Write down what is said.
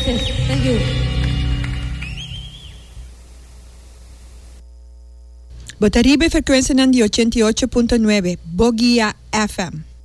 Gracias. Thank you. Botaribe frequenza di 88.9, Bogia FM.